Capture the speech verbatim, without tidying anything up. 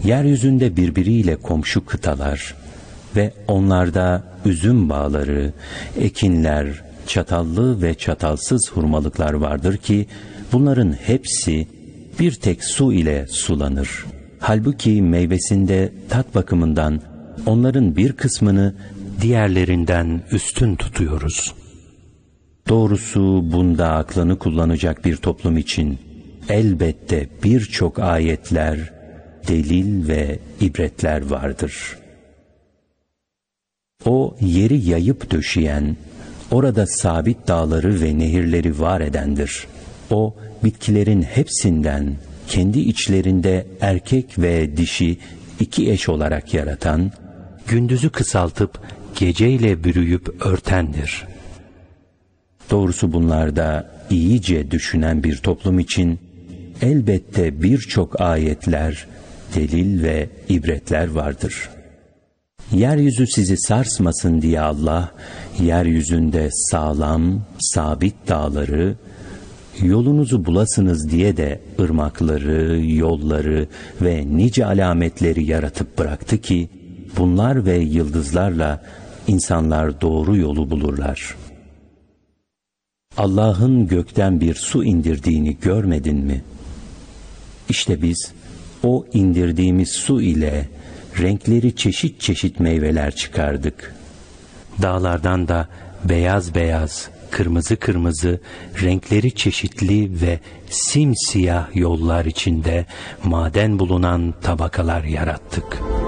Yeryüzünde birbiriyle komşu kıtalar ve onlarda üzüm bağları, ekinler, çatallı ve çatalsız hurmalıklar vardır ki bunların hepsi bir tek su ile sulanır. Halbuki meyvesinde tat bakımından onların bir kısmını diğerlerinden üstün tutuyoruz. Doğrusu bunda aklını kullanacak bir toplum için elbette birçok ayetler, delil ve ibretler vardır. O yeri yayıp döşeyen, orada sabit dağları ve nehirleri var edendir. O bitkilerin hepsinden kendi içlerinde erkek ve dişi iki eş olarak yaratan, gündüzü kısaltıp geceyle bürüyüp örtendir. Doğrusu bunlarda iyice düşünen bir toplum için elbette birçok ayetler, delil ve ibretler vardır. Yeryüzü sizi sarsmasın diye Allah, yeryüzünde sağlam, sabit dağları, yolunuzu bulasınız diye de ırmakları, yolları ve nice alametleri yaratıp bıraktı ki, bunlar ve yıldızlarla insanlar doğru yolu bulurlar. Allah'ın gökten bir su indirdiğini görmedin mi? İşte biz o indirdiğimiz su ile renkleri çeşit çeşit meyveler çıkardık. Dağlardan da beyaz beyaz, kırmızı kırmızı, renkleri çeşitli ve simsiyah yollar içinde maden bulunan tabakalar yarattık.